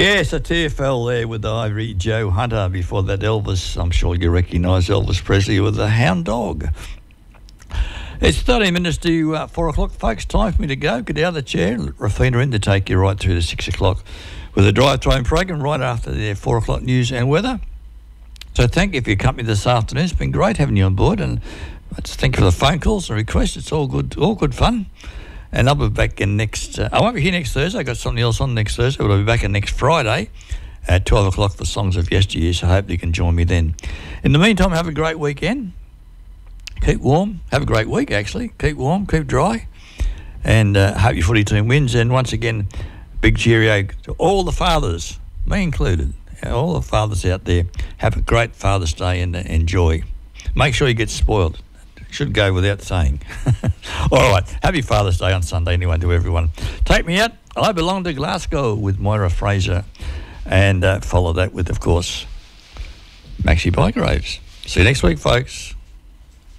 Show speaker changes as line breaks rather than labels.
Yes, a TFL there with Ivory Joe Hunter. Before that, Elvis. I'm sure you recognise Elvis Presley with the Hound Dog. It's 13 minutes to 4 o'clock, folks. Time for me to go. Get out of the chair. Let Rafina in to take you right through to 6 o'clock with a drive time program right after the 4 o'clock news and weather. So thank you for your company this afternoon. It's been great having you on board, and thank you for the phone calls and requests. It's all good fun. And I'll be back in next... I won't be here next Thursday. I've got something else on next Thursday, but I'll be back in next Friday at 12 o'clock for Songs of Yesteryear, so I hope you can join me then. In the meantime, have a great weekend. Keep warm. Have a great week, actually. Keep warm, keep dry. And hope your footy team wins. And once again, big cheerio to all the fathers, me included, all the fathers out there. Have a great Father's Day and enjoy. Make sure you get spoiled. Should go without saying. All right. Happy Father's Day on Sunday anyway to everyone. Take me out. I Belong to Glasgow with Moira Fraser. And follow that with, of course, Maxie Bygraves. See you next week, folks.